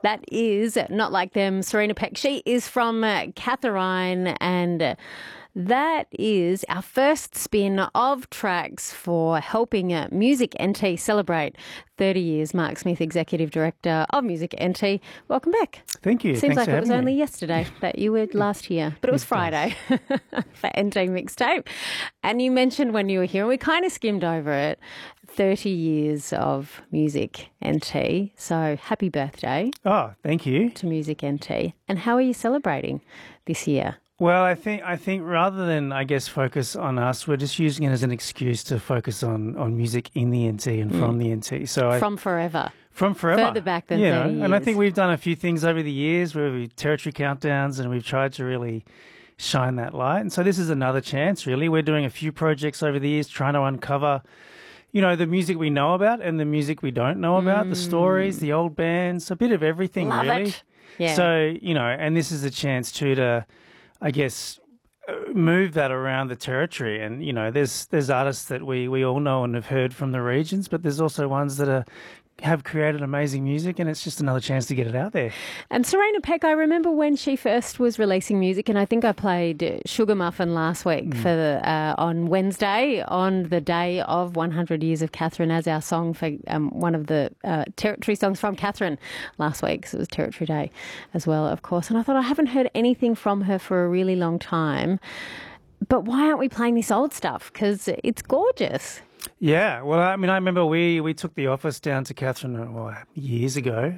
That is Not Like Them, Serena Peck. She is from Catherine, and that is our first spin of tracks for helping Music NT celebrate 30 years. Mark Smith, Executive Director of Music NT. Welcome back. Thank you. Seems Thanks like for it was having only me. yesterday that you were last here, but it was Friday for NT Mixtape. And you mentioned when you were here, and we kind of skimmed over it, 30 years of Music NT. So happy birthday Oh, thank you. to Music NT. And how are you celebrating this year? Well, I think rather than, I guess, focus on us, we're just using it as an excuse to focus on music in the NT and from the NT. So From forever. from forever. Further back than 30 years. And I think we've done a few things over the years where we've territory countdowns and we've tried to really shine that light. And so this is another chance, really. We're doing a few projects over the years trying to uncover, the music we know about and the music we don't know about, the stories, the old bands, a bit of everything, Love really. it. Yeah. So, and this is a chance too to, I guess, move that around the territory. And, there's artists that we all know and have heard from the regions, but there's also ones that have created amazing music, and it's just another chance to get it out there. And Serena Peck, I remember when she first was releasing music, and I think I played Sugar Muffin last week on Wednesday, on the day of 100 Years of Catherine, as our song for one of the territory songs from Catherine last week, because it was Territory Day as well, of course. And I thought, I haven't heard anything from her for a really long time, but why aren't we playing this old stuff? Because it's gorgeous. Yeah, well, I remember we took the office down to Catherine a few years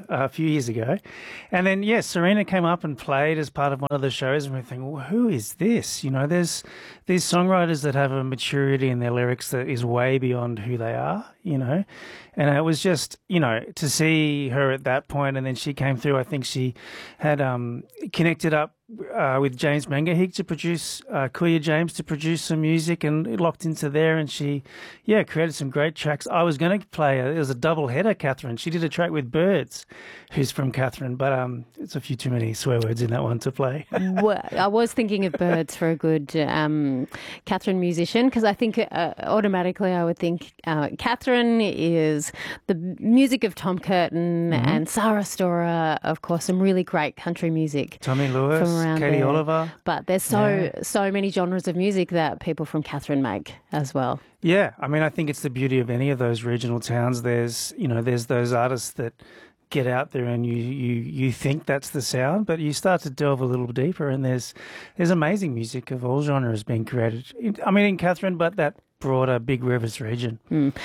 ago. And then, Serena came up and played as part of one of the shows, and we think, well, who is this? There's these songwriters that have a maturity in their lyrics that is way beyond who they are, And it was just, to see her at that point, and then she came through. I think she had connected up with James Mangahig to produce, Kuya James to produce some music, and it locked into there, and she, created some great tracks. I was going to play, it was a double header, Catherine. She did a track with Birds, who's from Catherine, but it's a few too many swear words in that one to play. Well, I was thinking of Birds for a good Catherine musician, because I think automatically I would think Catherine is the music of Tom Curtin and Sarah Storer, of course, some really great country music. Tommy Lewis, from around Katie there. Oliver. But there's so many genres of music that people from Catherine make as well. Yeah, I think it's the beauty of any of those regional towns. There's those artists that get out there and you think that's the sound, but you start to delve a little deeper, and there's amazing music of all genres being created. In Catherine, but that broader Big Rivers region.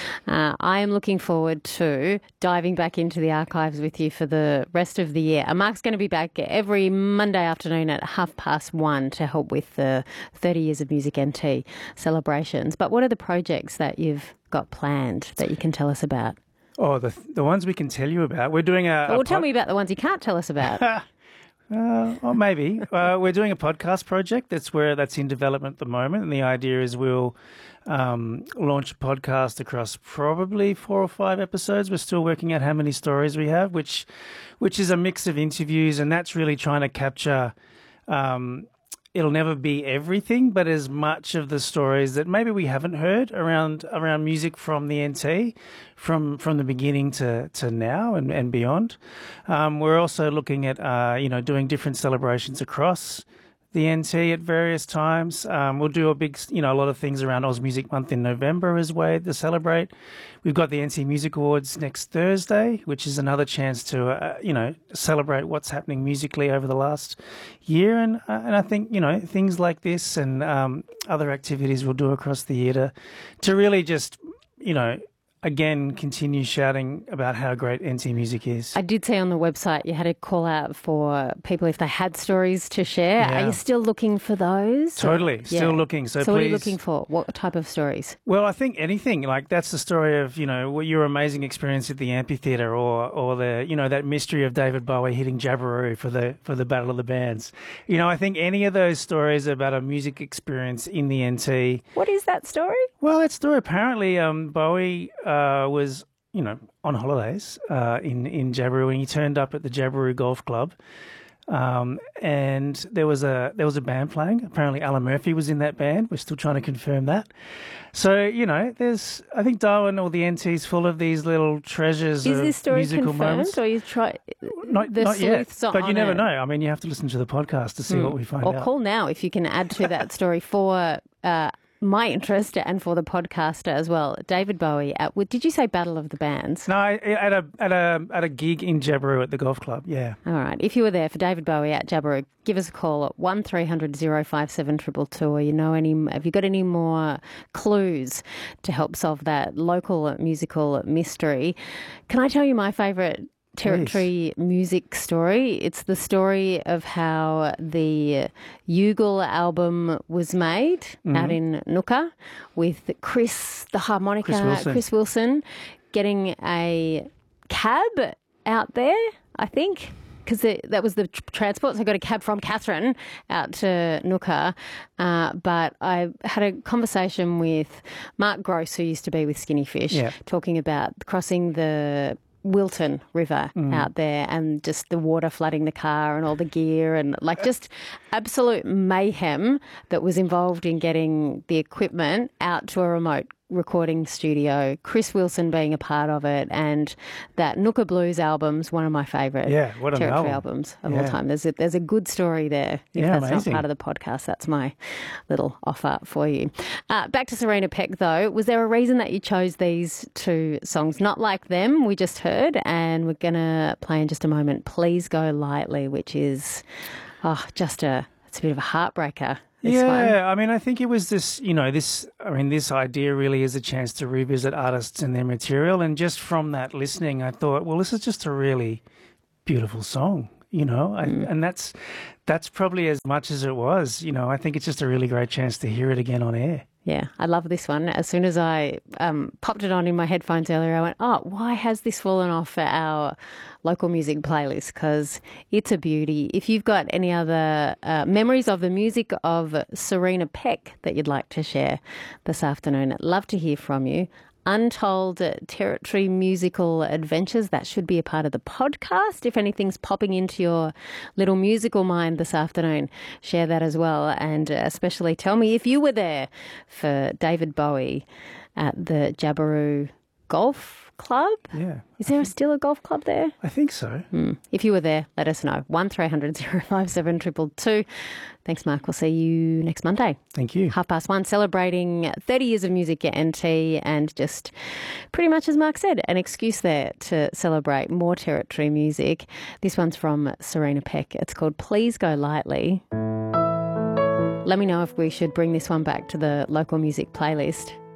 I am looking forward to diving back into the archives with you for the rest of the year. Mark's going to be back every Monday afternoon at 1:30 to help with the 30 Years of Music NT celebrations. But what are the projects that you've got planned that you can tell us about? Oh, the ones we can tell you about. We're doing tell me about the ones you can't tell us about. Or maybe. We're doing a podcast project that's in development at the moment, and the idea is we'll launch a podcast across probably 4 or 5 episodes. We're still working out how many stories we have, which is a mix of interviews, and that's really trying to capture. It'll never be everything, but as much of the stories that maybe we haven't heard around music from the NT, from the beginning to now and beyond. We're also looking at doing different celebrations across the NT at various times. We'll do a lot of things around Oz Music Month in November as way to celebrate. We've got the NT Music Awards next Thursday, which is another chance to, celebrate what's happening musically over the last year. And I think, things like this and other activities we'll do across the year to really just, again, continue shouting about how great NT music is. I did see on the website you had a call out for people if they had stories to share. Yeah. Are you still looking for those? Totally, still looking. So please, what are you looking for? What type of stories? Well, I think anything. Like that's the story of, your amazing experience at the amphitheatre or the, that mystery of David Bowie hitting Jabiru for the Battle of the Bands. I think any of those stories about a music experience in the NT. What is that story? Well, that story apparently Bowie was, on holidays in Jabiru, and he turned up at the Jabiru Golf Club, and there was a band playing. Apparently, Alan Murphy was in that band. We're still trying to confirm that. So, I think Darwin or the NT's full of these little treasures. Is this story musical confirmed, moments. or you try? Not sleuth yet, song but you on never it. know. I mean, you have to listen to the podcast to see what we find Or out. call now if you can add to that story for my interest and for the podcaster as well. David Bowie did you say Battle of the Bands? No, at a gig in Jabiru at the golf club. Yeah. All right. If you were there for David Bowie at Jabiru, give us a call at 1300 057 222. Or have you got any more clues to help solve that local musical mystery? Can I tell you my favourite Territory music story? It's the story of how the Ugle album was made out in Nooka with Chris, the harmonica, Chris Wilson, getting a cab out there, I think, because that was the transport. So I got a cab from Katherine out to Nooka. But I had a conversation with Mark Gross, who used to be with Skinny Fish, talking about crossing the Wilton River out there and just the water flooding the car and all the gear and just absolute mayhem that was involved in getting the equipment out to a remote recording studio, Chris Wilson being a part of it, and that Nooka Blues album's one of my favourite Territory albums of all time. There's a good story there. If that's amazing. not part of the podcast, that's my little offer for you. Back to Serena Peck though. Was there a reason that you chose these two songs? Not Like Them, we just heard, and we're going to play in just a moment Please Go Lightly, which is it's a bit of a heartbreaker. I mean, I think it was this idea really is a chance to revisit artists and their material. And just from that listening, I thought, well, this is just a really beautiful song, and that's probably as much as it was. I think it's just a really great chance to hear it again on air. Yeah, I love this one. As soon as I popped it on in my headphones earlier, I went, why has this fallen off our local music playlist? Because it's a beauty. If you've got any other memories of the music of Serena Peck that you'd like to share this afternoon, I'd love to hear from you. Untold Territory musical adventures. That should be a part of the podcast. If anything's popping into your little musical mind this afternoon, share that as well. And especially tell me if you were there for David Bowie at the Jabiru Golf Club. Yeah. Is there still a golf club there? I think so. If you were there, let us know. 1300 057 222. Thanks, Mark. We'll see you next Monday. Thank you. 1:30, celebrating 30 years of music at NT, and just pretty much as Mark said, an excuse there to celebrate more Territory music. This one's from Serena Peck. It's called Please Go Lightly. Let me know if we should bring this one back to the local music playlist.